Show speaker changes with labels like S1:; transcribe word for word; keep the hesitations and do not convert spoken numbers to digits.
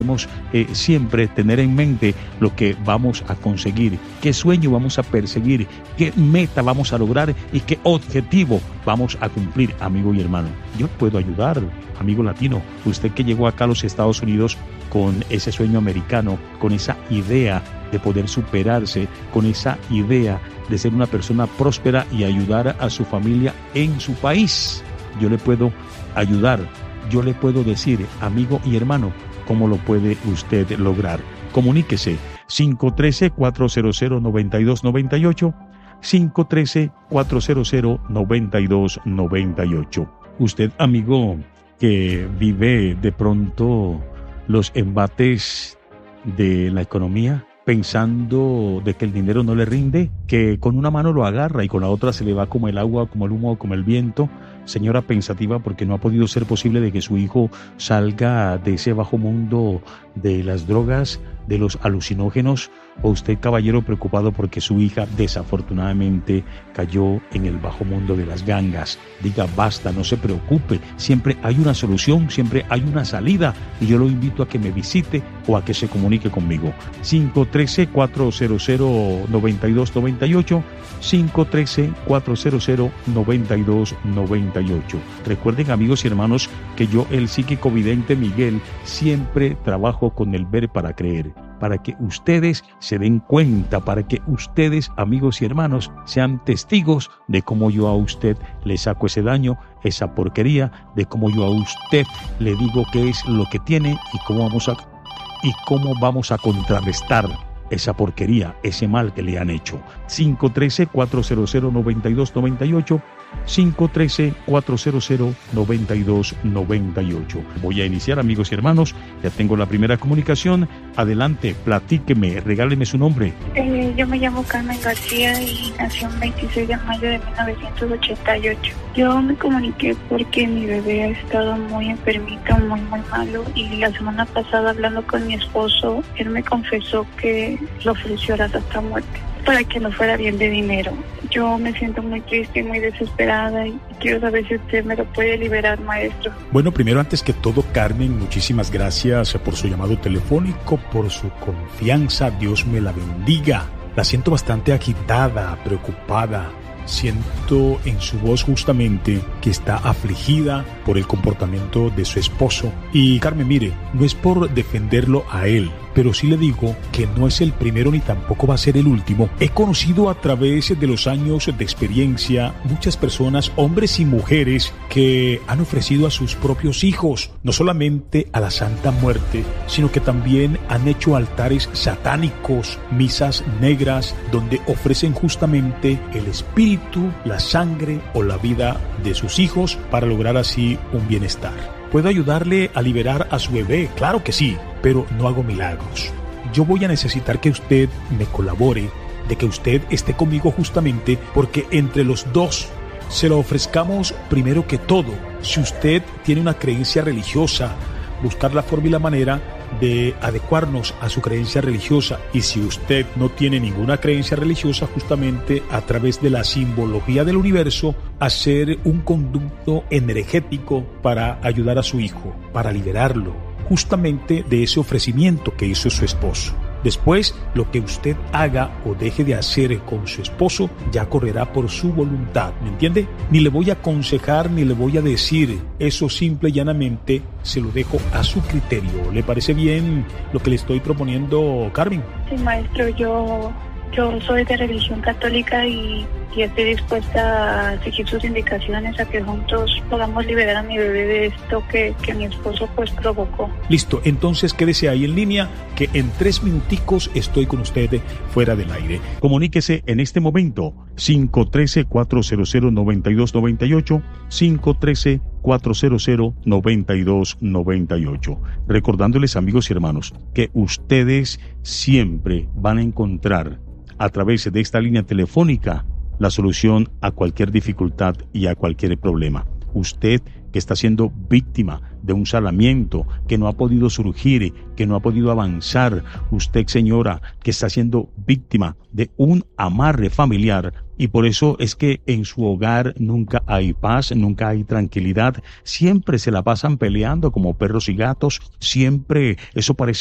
S1: Debemos eh, siempre tener en mente lo que vamos a conseguir, qué sueño vamos a perseguir, qué meta vamos a lograr y qué objetivo vamos a cumplir, amigo y hermano. Yo puedo ayudar, amigo latino, usted que llegó acá a los Estados Unidos con ese sueño americano, con esa idea de poder superarse, con esa idea de ser una persona próspera y ayudar a su familia en su país. Yo le puedo ayudar, yo le puedo decir, amigo y hermano, cómo lo puede usted lograr. Comuníquese cinco uno tres, cuatro cero cero, nueve dos nueve ocho, cinco uno tres, cuatro cero cero, nueve dos nueve ocho. Usted, amigo, que vive de pronto los embates de la economía, pensando de que el dinero no le rinde, que con una mano lo agarra y con la otra se le va como el agua, como el humo, como el viento. Señora pensativa porque no ha podido ser posible de que su hijo salga de ese bajo mundo de las drogas, de los alucinógenos, o usted, caballero, preocupado porque su hija desafortunadamente cayó en el bajo mundo de las gangas. Diga basta, no se preocupe, siempre hay una solución, siempre hay una salida, y yo lo invito a que me visite o a que se comunique conmigo. cinco uno tres, cuatro cero cero, nueve dos nueve ocho, cinco uno tres, cuatro cero cero, nueve dos nueve ocho. Recuerden, amigos y hermanos, que yo, el psíquico vidente Miguel, siempre trabajo con el ver para creer, para que ustedes se den cuenta, para que ustedes, amigos y hermanos, sean testigos de cómo yo a usted le saco ese daño, esa porquería, de cómo yo a usted le digo qué es lo que tiene y cómo vamos a, y cómo vamos a contrarrestar esa porquería, ese mal que le han hecho. cinco uno tres, cuatro cero cero, nueve dos nueve ocho, cinco uno tres, cuatro cero cero, nueve dos nueve ocho. Voy a iniciar, amigos y hermanos, ya tengo la primera comunicación. Adelante, platíqueme, regáleme su nombre.
S2: Eh, yo me llamo Carmen García y nací el veintiséis de mayo de mil novecientos ochenta y ocho. Yo me comuniqué porque mi bebé ha estado muy enfermito, muy, muy malo, y la semana pasada, hablando con mi esposo, él me confesó que le ofreció la Santa Muerte para que no fuera bien de dinero. Yo me siento muy triste y muy desesperada y quiero saber si usted me lo puede liberar, maestro.
S3: Bueno, primero, antes que todo, Carmen, muchísimas gracias por su llamado telefónico, por su confianza. Dios me la bendiga. La siento bastante agitada, preocupada. Siento en su voz justamente que está afligida por el comportamiento de su esposo. Y Carmen, mire, no es por defenderlo a él, pero sí le digo que no es el primero ni tampoco va a ser el último. He conocido a través de los años de experiencia muchas personas, hombres y mujeres, que han ofrecido a sus propios hijos, no solamente a la Santa Muerte, sino que también han hecho altares satánicos, misas negras, donde ofrecen justamente el espíritu, la sangre o la vida de sus hijos para lograr así un bienestar. ¿Puedo ayudarle a liberar a su bebé? Claro que sí, pero no hago milagros. Yo voy a necesitar que usted me colabore, de que usted esté conmigo justamente porque entre los dos se lo ofrezcamos primero que todo. Si usted tiene una creencia religiosa, buscar la forma y la manera de adecuarnos a su creencia religiosa, y si usted no tiene ninguna creencia religiosa, justamente a través de la simbología del universo, hacer un conducto energético para ayudar a su hijo, para liberarlo justamente de ese ofrecimiento que hizo su esposo. Después, lo que usted haga o deje de hacer con su esposo ya correrá por su voluntad, ¿me entiende? Ni le voy a aconsejar ni le voy a decir, eso simple y llanamente se lo dejo a su criterio. ¿Le parece bien lo que le estoy proponiendo, Carmen?
S2: Sí, maestro, yo, yo soy de religión católica y, y estoy dispuesta a seguir sus indicaciones, a que juntos podamos liberar a mi bebé de esto que, que mi esposo pues provocó.
S3: Listo, entonces quédese ahí en línea, que en tres minuticos estoy con usted fuera del aire.
S1: Comuníquese en este momento, cinco uno tres, cuatro cero cero, nueve dos nueve ocho, cinco uno tres, cuatro cero cero, nueve dos nueve ocho. Recordándoles, amigos y hermanos, que ustedes siempre van a encontrar a través de esta línea telefónica la solución a cualquier dificultad y a cualquier problema. Usted que está siendo víctima de un salamiento, que no ha podido surgir, que no ha podido avanzar. Usted, señora, que está siendo víctima de un amarre familiar, y por eso es que en su hogar nunca hay paz, nunca hay tranquilidad, siempre se la pasan peleando como perros y gatos, siempre eso parece